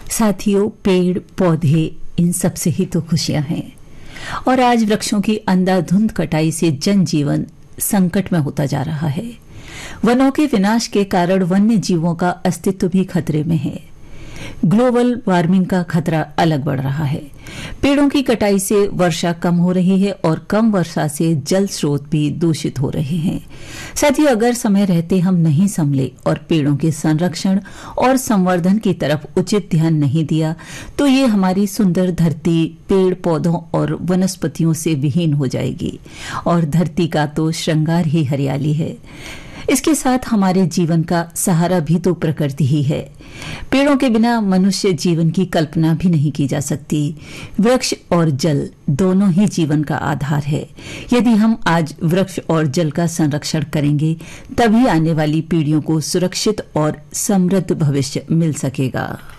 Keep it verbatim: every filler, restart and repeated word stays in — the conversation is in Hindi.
साथियों, पेड़ पौधे इन सब से ही तो खुशियां हैं। और आज वृक्षों की अंधाधुंध कटाई से जनजीवन संकट में होता जा रहा है। वनों के विनाश के कारण वन्य जीवों का अस्तित्व भी खतरे में है। ग्लोबल वार्मिंग का खतरा अलग बढ़ रहा है। पेड़ों की कटाई से वर्षा कम हो रही है और कम वर्षा से जल स्रोत भी दूषित हो रहे हैं। साथियों, अगर समय रहते हम नहीं संभले और पेड़ों के संरक्षण और संवर्धन की तरफ उचित ध्यान नहीं दिया तो ये हमारी सुंदर धरती पेड़ पौधों और वनस्पतियों से विहीन हो जाएगी। और धरती का तो श्रृंगार ही हरियाली है। इसके साथ हमारे जीवन का सहारा भी तो प्रकृति ही है। पेड़ों के बिना मनुष्य जीवन की कल्पना भी नहीं की जा सकती। वृक्ष और जल दोनों ही जीवन का आधार है। यदि हम आज वृक्ष और जल का संरक्षण करेंगे तभी आने वाली पीढ़ियों को सुरक्षित और समृद्ध भविष्य मिल सकेगा।